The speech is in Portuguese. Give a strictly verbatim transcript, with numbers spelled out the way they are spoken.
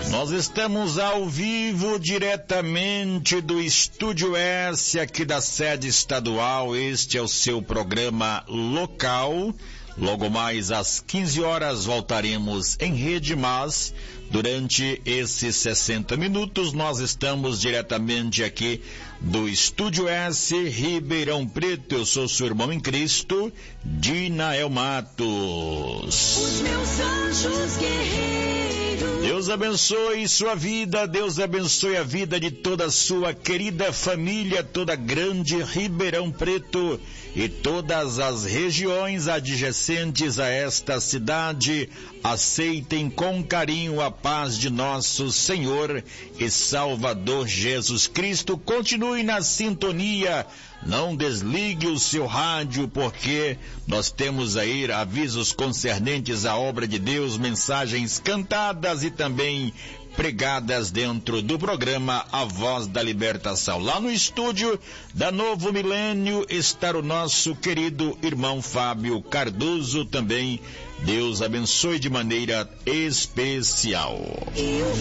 Nós estamos ao vivo diretamente do Estúdio S aqui da sede estadual. Este é o seu programa local. Logo mais às quinze horas voltaremos em rede, mas durante esses sessenta minutos nós estamos diretamente aqui do Estúdio S, Ribeirão Preto. Eu sou seu irmão em Cristo, Dinael Matos. Os meus anjos guerreiros. Deus abençoe sua vida, Deus abençoe a vida de toda a sua querida família, toda a grande Ribeirão Preto e todas as regiões adjacentes a esta cidade. Aceitem com carinho a paz de nosso Senhor e Salvador Jesus Cristo. Continue na sintonia, não desligue o seu rádio, porque nós temos aí avisos concernentes à obra de Deus, mensagens cantadas e também pregadas dentro do programa A Voz da Libertação. Lá no estúdio da Novo Milênio está o nosso querido irmão Fábio Cardoso também. Deus abençoe de maneira especial.